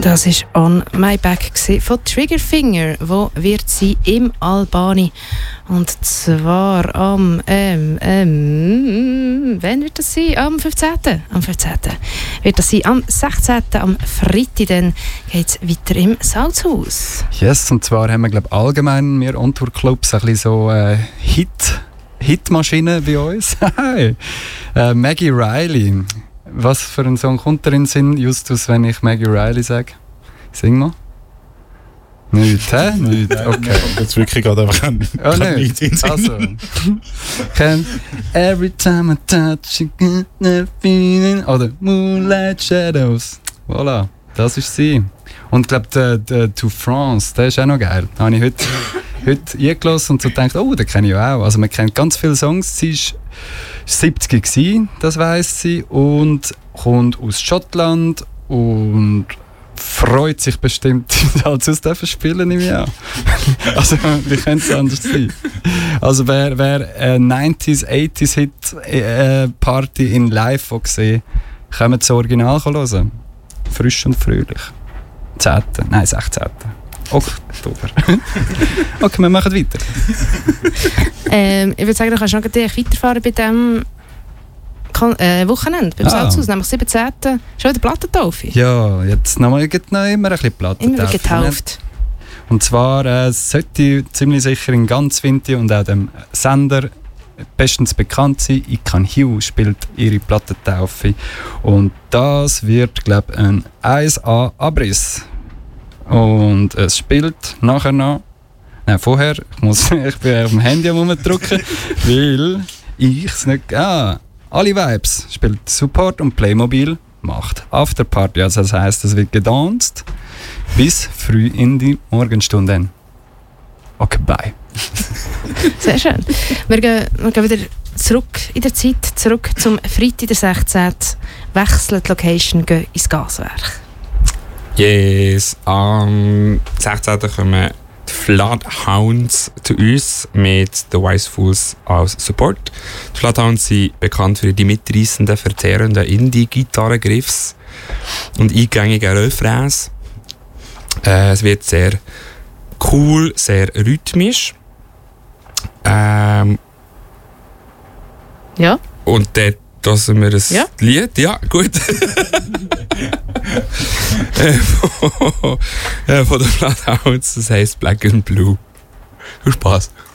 Das war «On My Back» von Triggerfinger. Wo wird sie im Albani? Und zwar am, wann wird das sein? Am 15. Am 15. Wird das sein. Am 16. am Freitag dann geht es weiter im Salzhaus. Yes, und zwar haben wir, glaube allgemein, wir On-Tour-Clubs ein bisschen so Hitmaschinen bei uns. Maggie Riley. Was für ein Song kommt da in den Sinn, Justus, wenn ich Maggie Riley sage? Sing mal. Nicht, hä? Nicht, okay. Jetzt wirklich gerade einfach nicht in den Sinn. Also. Every time I touch you, get the feeling. Oder Moonlight Shadows. Voilà, das ist sie. Und ich glaube, der To France, der ist auch noch geil. Da habe ich heute eingelassen und so gedacht, oh, den kenne ich auch. Also man kennt ganz viele Songs. Sie ist 70 gewesen, das weiss sie, und kommt aus Schottland und freut sich bestimmt, als es spielen im Jahr. Also wie könnte es anders sein? Also wer 90s, 80s Hit Party in Live gesehen, kommt das Original hören. Frisch und fröhlich. 16. Oktober. Okay, wir machen weiter. Ich würde sagen, du kannst noch weiterfahren bei diesem Wochenende, beim Salzhaus, nämlich 17. Schon wieder Plattentaufe. Ja, jetzt noch immer ein bisschen Plattentaufe. Immer getauft. Und zwar sollte ziemlich sicher in ganz Vinti und auch dem Sender bestens bekannt sein. Ikan Hiu spielt ihre Plattentaufe. Und das wird, glaube ich, ein 1A-Abriss. Und es spielt nachher noch. Nein, vorher. Ich bin auf dem Handy am rumdrücken, weil ich es nicht. Alle Vibes spielt Support und Playmobil macht Afterparty. Also das heisst, es wird gedanced bis früh in die Morgenstunden. Okay, bye. Sehr schön. Wir gehen wieder zurück in der Zeit, zurück zum Freitag, der 16. Wechseln die Location, gehen ins Gaswerk. Yes, am 16. kommen die Floodhounds zu uns mit The Wise Fools als Support. Die Floodhounds sind bekannt für die mitreissenden, verzehrenden Indie-Gitarrengriffs und eingängigen Refrains. Es wird sehr cool, sehr rhythmisch. Ja. Und dort lassen wir das Lied. Ja, gut. Von der Floodhounds, das heisst Black and Blue. Viel Spaß.